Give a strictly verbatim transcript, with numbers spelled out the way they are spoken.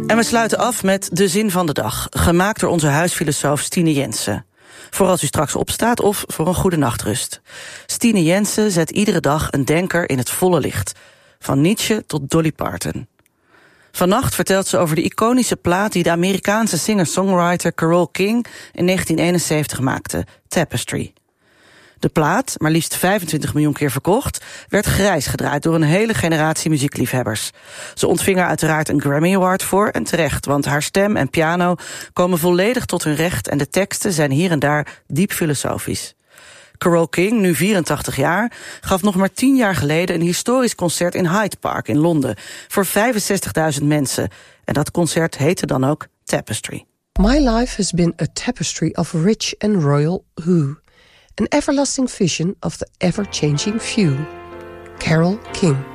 En we sluiten af met de zin van de dag, gemaakt door onze huisfilosoof Stine Jensen. Voor als u straks opstaat of voor een goede nachtrust. Stine Jensen zet iedere dag een denker in het volle licht. Van Nietzsche tot Dolly Parton. Vannacht vertelt ze over de iconische plaat die de Amerikaanse singer-songwriter Carole King in negentien eenenzeventig maakte, Tapestry. De plaat, maar liefst vijfentwintig miljoen keer verkocht, werd grijs gedraaid door een hele generatie muziekliefhebbers. Ze ontving er uiteraard een Grammy Award voor, en terecht, want haar stem en piano komen volledig tot hun recht en de teksten zijn hier en daar diep filosofisch. Carole King, nu vierentachtig jaar, gaf nog maar tien jaar geleden een historisch concert in Hyde Park in Londen voor vijfenzestigduizend mensen. En dat concert heette dan ook Tapestry. My life has been a tapestry of rich and royal hue, an everlasting vision of the ever-changing few. Carole King.